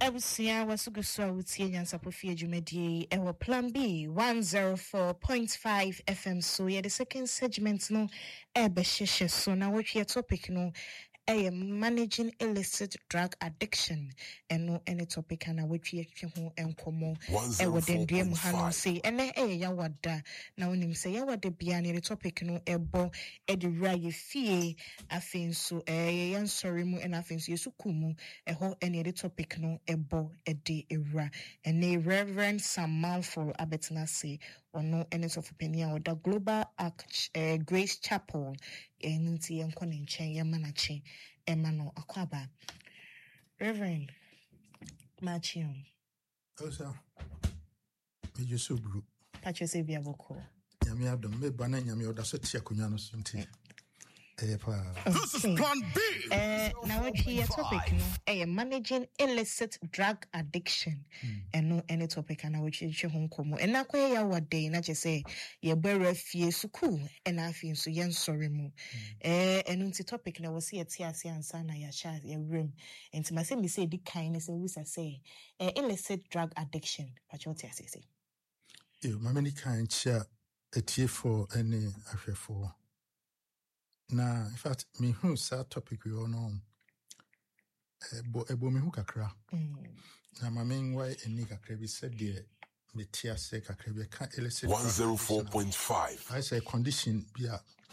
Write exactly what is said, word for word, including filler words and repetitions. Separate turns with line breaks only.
Ebusia wasuguswa utie nyansapofie dwumadie ewo plan B one oh four point five F M so ye the second segment no ebe hyehyɛ so na wotwe topic no eh managing illicit drug addiction eno any topic na wotwe twe ho enkomo ewo dendue mu hanom say ene eh yawada na wonim say yawada bia ne topic no ebo edwura ye fie afenso eh yansori mu ena afenso yesukumu eho ene the topic no ebo ede era ene Reverend Sam Manful abetna say ono ene of opinion or the Global Arch uh, Grace Chapel enti enko ne nchen yemanachi emano akwaba Reverend Machion
osa meju so bru
pacho se bia boko
nyame adom me bana nyame oda so tia konwa no so nti eh pa
this is plan B
eh now what your topic no eh managing illicit drug addiction and no any topic and which you hon komo and na kwa ya wade na je say ye bere fie suku and afin so yen sorry mu eh enu nti topic na was here tia ase ansa na ya sha ya room enti ma say me say di kind say we say eh illicit drug addiction pacho tia say
eh ma many kind cha etie for any ahwefo. Na in fact me who sa topic we all know ebo ebo me who kakra na ma men why eni kakra bi said the me tia se kakra bi ka illicit
one oh four point five
I say condition bi a